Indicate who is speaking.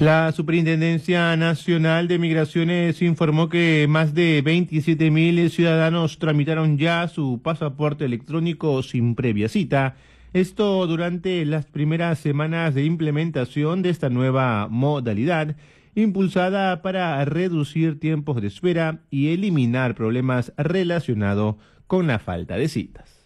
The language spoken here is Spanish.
Speaker 1: La Superintendencia Nacional de Migraciones informó que más de 27.000 ciudadanos tramitaron ya su pasaporte electrónico sin previa cita. Esto durante las primeras semanas de implementación de esta nueva modalidad, impulsada para reducir tiempos de espera y eliminar problemas relacionados con la falta de citas.